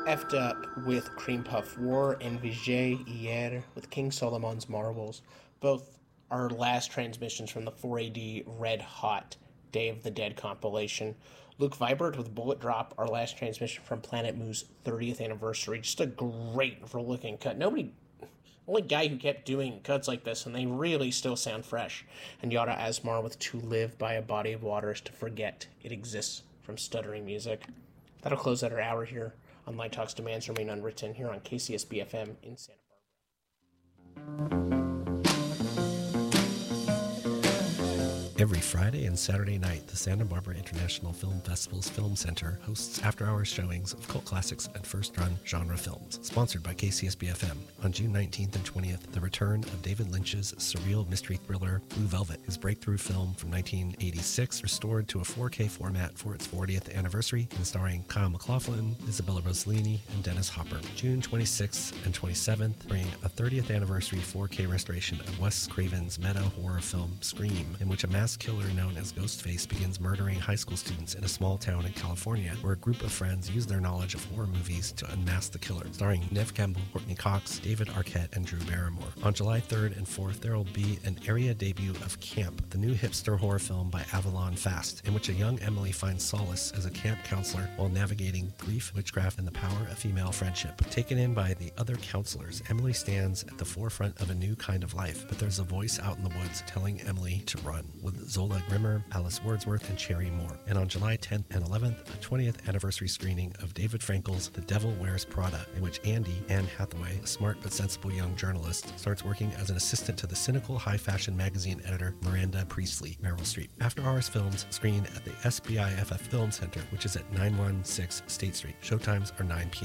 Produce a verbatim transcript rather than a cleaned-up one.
effed up with Cream Puff War and Vijay Iyer with King Solomon's Marbles. Both are last transmissions from the four A D Red Hot Day of the Dead compilation. Luke Vibert with Bullet Drop, our last transmission from Planet Moo's thirtieth anniversary. Just a great looking cut. Nobody, only guy who kept doing cuts like this, and they really still sound fresh. And Yara Asmar with To Live by a Body of Water is to Forget It Exists from Stuttering Music. That'll close out our hour here on Light Talks Demands Remain Unwritten here on K C S B F M in Santa Barbara. Every Friday and Saturday night, the Santa Barbara International Film Festival's Film Center hosts after-hours showings of cult classics and first-run genre films. Sponsored by K C S B F M. On June nineteenth and twentieth, the return of David Lynch's surreal mystery thriller Blue Velvet, his breakthrough film from nineteen eighty-six, restored to a four K format for its fortieth anniversary, and starring Kyle MacLachlan, Isabella Rossellini, and Dennis Hopper. June twenty-sixth and twenty-seventh bring a thirtieth anniversary four K restoration of Wes Craven's meta-horror film Scream, in which a mass killer known as Ghostface begins murdering high school students in a small town in California, where a group of friends use their knowledge of horror movies to unmask the killer. Starring Neve Campbell, Courtney Cox, David Arquette, and Drew Barrymore. On July third and fourth, there will be an area debut of Camp, the new hipster horror film by Avalon Fast, in which a young Emily finds solace as a camp counselor while navigating grief, witchcraft, and the power of female friendship. Taken in by the other counselors, Emily stands at the forefront of a new kind of life, but there's a voice out in the woods telling Emily to run, with Zola Grimmer, Alice Wordsworth, and Cherry Moore. And on July tenth and eleventh, a twentieth anniversary screening of David Frankel's The Devil Wears Prada, in which Andy, Anne Hathaway, a smart but sensible young journalist, starts working as an assistant to the cynical high-fashion magazine editor Miranda Priestley, Meryl Streep. After Hours films screen at the S B I F F Film Center, which is at nine one six State Street. Showtimes are nine p.m.